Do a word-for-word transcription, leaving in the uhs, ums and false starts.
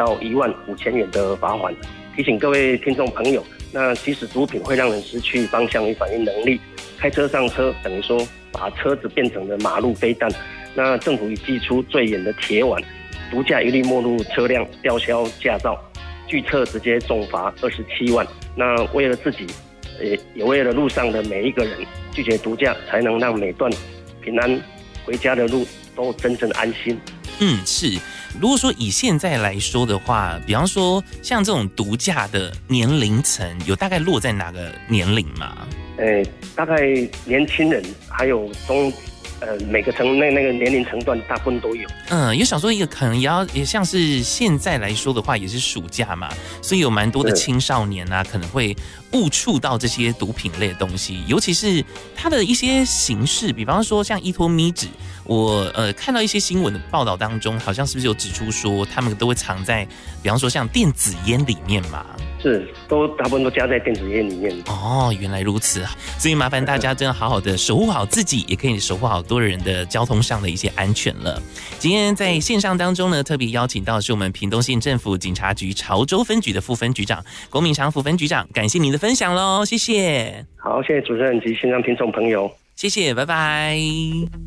到一万五千元的罚款。提醒各位听众朋友，那即使毒品会让人失去方向与反应能力，开车上车等于说把车子变成了马路飞弹。那政府已祭出最严的铁腕，毒驾一律没入车辆，吊销驾照，拒测直接重罚二十七万。那为了自己，也也为了路上的每一个人，拒绝毒驾，才能让每段平安回家的路都真正安心。 嗯，是。如果说以现在来说的话，比方说像这种毒驾的年龄层，有大概落在哪个年龄吗？ 诶、欸，大概年轻人还有中。呃，每个层那那个年龄层段大部分都有。 嗯，有想说一个可能也要也像是现在来说的话，也是暑假嘛，所以有蛮多的青少年啊，可能会误触到这些毒品类的东西，尤其是它的一些形式，比方说像依托咪纸，我呃看到一些新闻的报道当中，好像是不是有指出说他们都会藏在，比方说像电子烟里面嘛。 是，都大部分都加在电子烟里面。 哦，原来如此，所以麻烦大家真的好好的守护好自己，也可以守护好多人的交通上的一些安全了。今天在线上当中呢，特别邀请到的是我们屏东县政府警察局潮州分局的副分局长郭敏常副分局长，感谢您的分享喽，谢谢。 好，谢谢主持人及线上听众朋友， 谢谢，拜拜。